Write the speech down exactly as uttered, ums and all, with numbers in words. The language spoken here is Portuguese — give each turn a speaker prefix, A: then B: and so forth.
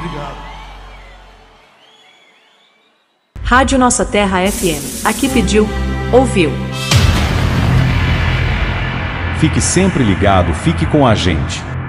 A: Obrigado.
B: Rádio Nossa Terra F M. Aqui pediu, ouviu.
C: Fique sempre ligado, fique com a gente.